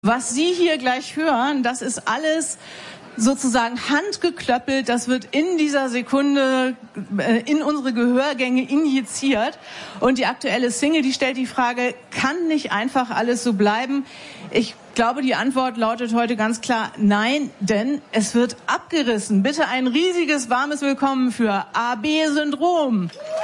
Was Sie hier gleich hören, das ist alles sozusagen handgeklöppelt, das wird in dieser Sekunde in unsere Gehörgänge injiziert. Und die aktuelle Single, die stellt die Frage, kann nicht einfach alles so bleiben? Ich glaube, die Antwort lautet heute ganz klar nein, denn es wird abgerissen. Bitte ein riesiges, warmes Willkommen für AB Syndrom.